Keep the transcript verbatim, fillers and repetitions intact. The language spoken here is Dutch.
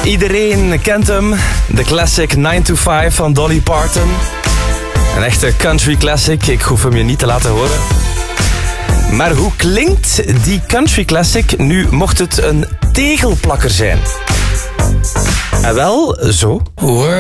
Iedereen kent hem. De classic nine to five van Dolly Parton. Een echte country classic. Ik hoef hem je niet te laten horen. Maar hoe klinkt die country classic nu mocht het een tegelplakker zijn? En wel zo.